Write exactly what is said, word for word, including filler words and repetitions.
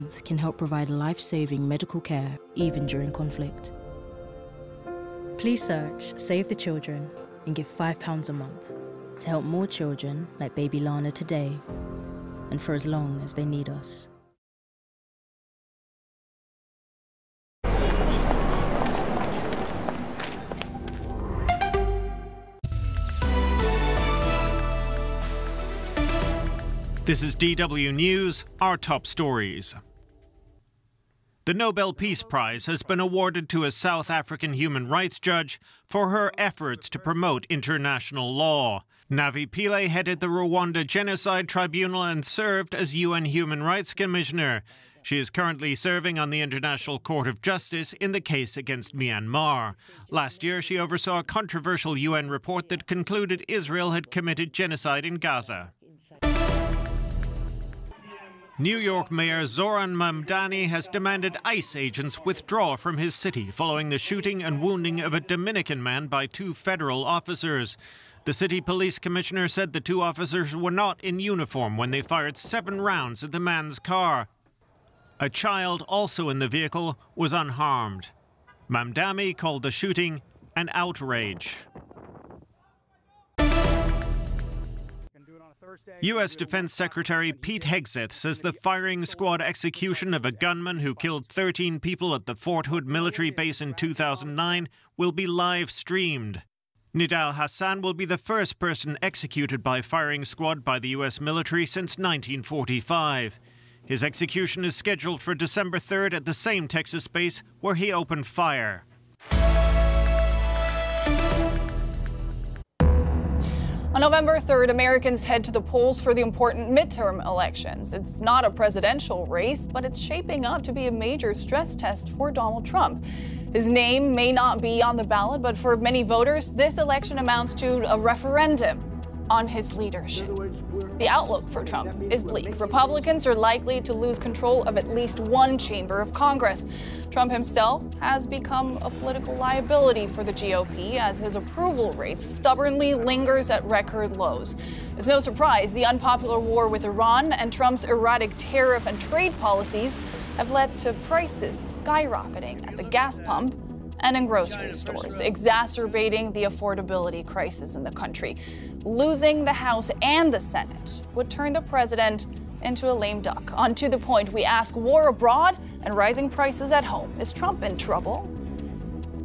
can help provide life-saving medical care even during conflict. Please search Save the Children and give five pounds a month to help more children like baby Lana today and for as long as they need us. This is D W News, our top stories. The Nobel Peace Prize has been awarded to a South African human rights judge for her efforts to promote international law. Navi Pillay headed the Rwanda Genocide Tribunal and served as U N Human Rights Commissioner. She is currently serving on the International Court of Justice in the case against Myanmar. Last year, she oversaw a controversial U N report that concluded Israel had committed genocide in Gaza. New York Mayor Zoran Mamdani has demanded ICE agents withdraw from his city following the shooting and wounding of a Dominican man by two federal officers. The city police commissioner said the two officers were not in uniform when they fired seven rounds at the man's car. A child, also in the vehicle, was unharmed. Mamdani called the shooting an outrage. U S Defense Secretary Pete Hegseth says the firing squad execution of a gunman who killed thirteen people at the Fort Hood military base in two thousand nine will be live-streamed. Nidal Hassan will be the first person executed by firing squad by the U S military since nineteen forty-five. His execution is scheduled for December third at the same Texas base where he opened fire. On November third, Americans head to the polls for the important midterm elections. It's not a presidential race, but it's shaping up to be a major stress test for Donald Trump. His name may not be on the ballot, but for many voters, this election amounts to a referendum on his leadership. The outlook for Trump is bleak. Republicans are likely to lose control of at least one chamber of Congress. Trump himself has become a political liability for the G O P as his approval rate stubbornly lingers at record lows. It's no surprise the unpopular war with Iran and Trump's erratic tariff and trade policies have led to prices skyrocketing at the gas pump and in grocery stores, exacerbating the affordability crisis in the country. Losing the House and the Senate would turn the president into a lame duck. On To the Point, we ask war abroad and rising prices at home. Is Trump in trouble?